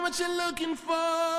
What you looking for?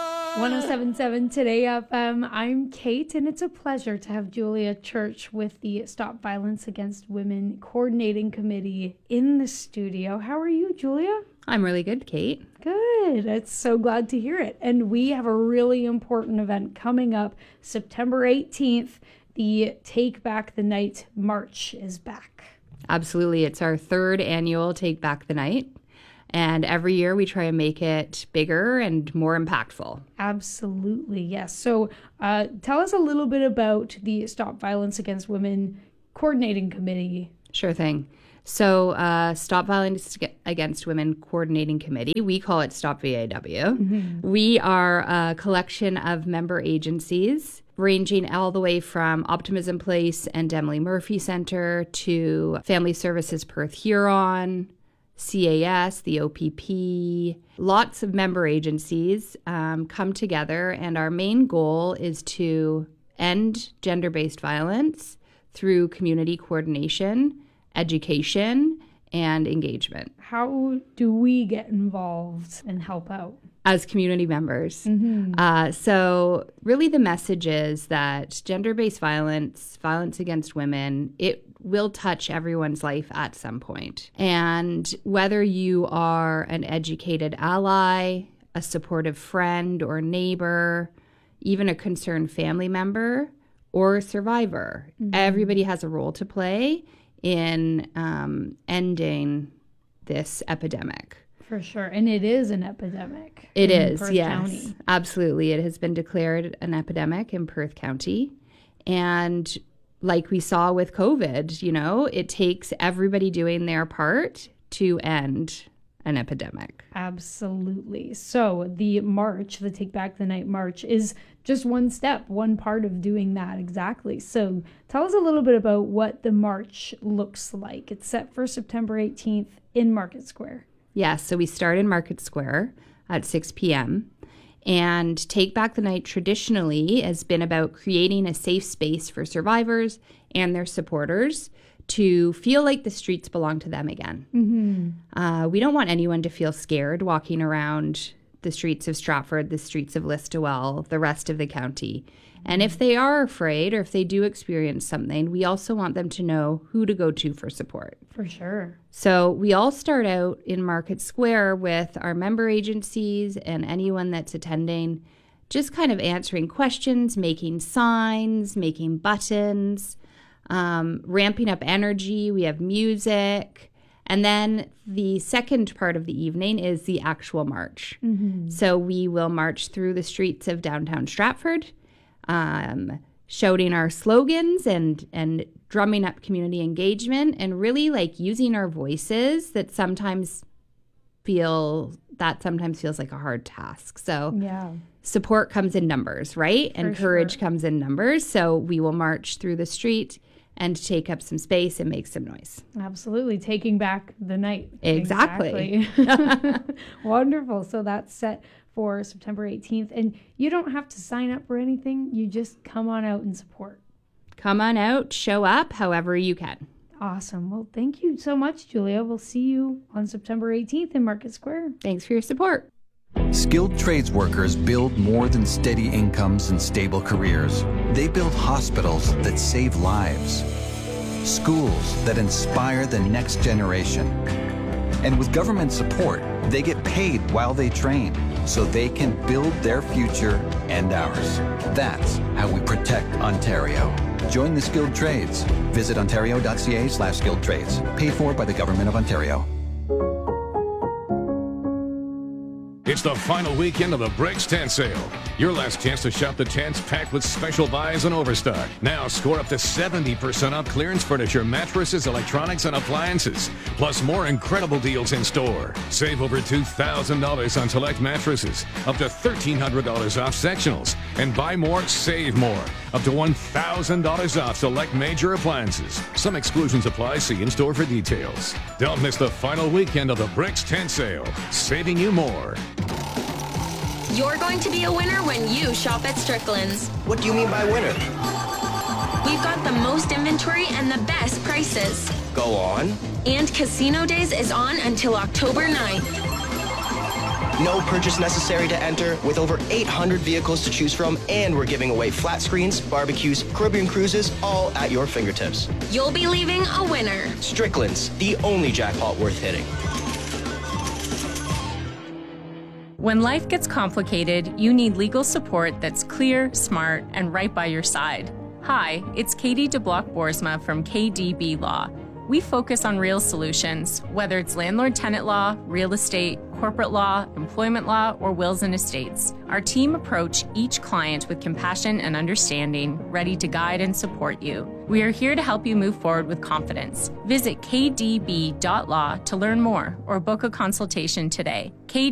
107.7 Today FM. I'm Kate, and it's a pleasure to have Julia Church with the Stop Violence Against Women Coordinating Committee in the studio. How are you, Julia? I'm really good, Kate. Good. It's so glad to hear it. And we have a really important event coming up September 18th. The Take Back the Night March is back. Absolutely. It's our third annual Take Back the Night. And every year we try and make it bigger and more impactful. Absolutely, yes. So tell us a little bit about the Stop Violence Against Women Coordinating Committee. Sure thing. So Stop Violence Against Women Coordinating Committee, we call it Stop VAW. Mm-hmm. We are a collection of member agencies ranging all the way from Optimism Place and Emily Murphy Center to Family Services Perth Huron, CAS, the OPP, lots of member agencies come together, and our main goal is to end gender-based violence through community coordination, education, and engagement. How do we get involved and help out? As community members. Mm-hmm. So really the message is that gender-based violence against women, it will touch everyone's life at some point. And whether you are an educated ally, a supportive friend or neighbor, even a concerned family member or a survivor, everybody has a role to play in ending this epidemic. For sure. And it is an epidemic. It is, Perth yes. County. Absolutely. It has been declared an epidemic in Perth County. And like we saw with COVID, it takes everybody doing their part to end an epidemic. Absolutely. So the march, the Take Back the Night March, is just one step, one part of doing that exactly. So tell us a little bit about what the march looks like. It's set for September 18th in Market Square. Yes, so we start in Market Square at 6 p.m. And Take Back the Night traditionally has been about creating a safe space for survivors and their supporters to feel like the streets belong to them again. Mm-hmm. We don't want anyone to feel scared walking around the streets of Stratford, the streets of Listowel, the rest of the county. And if they are afraid or if they do experience something, we also want them to know who to go to for support. For sure. So we all start out in Market Square with our member agencies and anyone that's attending, just kind of answering questions, making signs, making buttons, ramping up energy. We have music. And then the second part of the evening is the actual march. Mm-hmm. So we will march through the streets of downtown Stratford, shouting our slogans and drumming up community engagement and really using our voices that sometimes feels like a hard task. So support comes in numbers, right? And courage comes in numbers. So we will march through the street and take up some space and make some noise. Absolutely. Taking back the night. Exactly. Wonderful. So that's set for September 18th. And you don't have to sign up for anything. You just come on out and support. Come on out, show up however you can. Awesome. Well, thank you so much, Julia. We'll see you on September 18th in Market Square. Thanks for your support. Skilled trades workers build more than steady incomes and stable careers. They build hospitals that save lives, schools that inspire the next generation. And with government support, they get paid while they train, so they can build their future and ours. That's how we protect Ontario. Join the skilled trades. Visit ontario.ca/skilled trades. Paid for by the Government of Ontario. It's the final weekend of the Bricks Tent Sale. Your last chance to shop the tents packed with special buys and overstock. Now score up to 70% off clearance furniture, mattresses, electronics, and appliances. Plus more incredible deals in store. Save over $2,000 on select mattresses. Up to $1,300 off sectionals. And buy more, save more. Up to $1,000 off select major appliances. Some exclusions apply. See in-store for details. Don't miss the final weekend of the Bricks Tent Sale. Saving you more. You're going to be a winner when you shop at Strickland's. What do you mean by winner? We've got the most inventory and the best prices. Go on. And Casino Days is on until October 9th. No purchase necessary to enter, with over 800 vehicles to choose from, and we're giving away flat screens, barbecues, Caribbean cruises, all at your fingertips. You'll be leaving a winner. Strickland's, the only jackpot worth hitting. When life gets complicated, you need legal support that's clear, smart, and right by your side. Hi, it's Katie DeBlock-Boersma from KDB Law. We focus on real solutions, whether it's landlord-tenant law, real estate, corporate law, employment law, or wills and estates. Our team approach each client with compassion and understanding, ready to guide and support you. We are here to help you move forward with confidence. Visit kdb.law to learn more or book a consultation today.